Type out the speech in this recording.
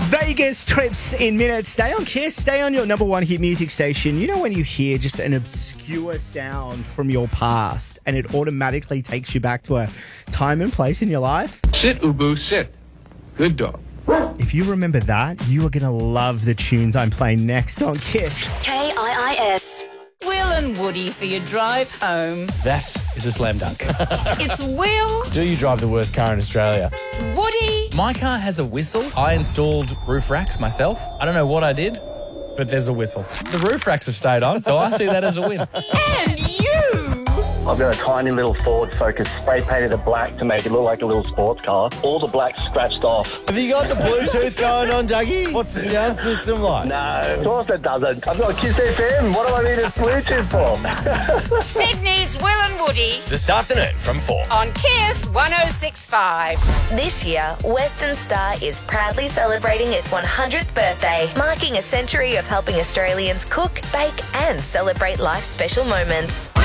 Vegas trips in minutes. Stay on Kiss. Stay on your number one hit music station. You know when you hear just an obscure sound from your past and it automatically takes you back to a time and place in your life? Sit, Ubu, sit. Good dog. If you remember that, you are going to love the tunes I'm playing next on Kiss. KIIS. Will and Woody for your drive home. That is a slam dunk. It's Will, Do you drive the worst car in Australia? Woody, My car has a whistle. I installed roof racks myself. I don't know what I did, but there's a whistle. The roof racks have stayed on, so I see that as a win. and you. I've got a tiny little Ford Focus spray painted it black to make it look like a little sports car. All the black's scratched off. Have you got the Bluetooth going on, Dougie? What's the sound system like? No, of course it doesn't. I've got Kiss FM. What do I need a Bluetooth for? Sydney's Will and Woody This afternoon from 4. on Kiss 106.5. This year, Western Star is proudly celebrating its 100th birthday, marking a century of helping Australians cook, bake, and celebrate life's special moments.